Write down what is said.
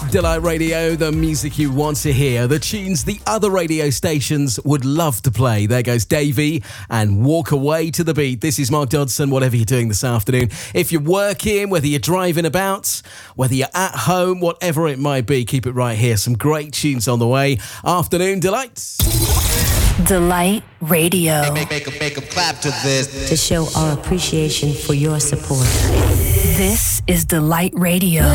Delight Radio, the music you want to hear, the tunes the other radio stations would love to play. There goes Davey and Walk Away to the Beat. This is Mark Dodson, whatever you're doing this afternoon. If you're working, whether you're driving about, whether you're at home, whatever it might be, keep it right here. Some great tunes on the way. Afternoon Delights. Delight Radio. Make a clap to this. To show our appreciation for your support. This is Delight Radio.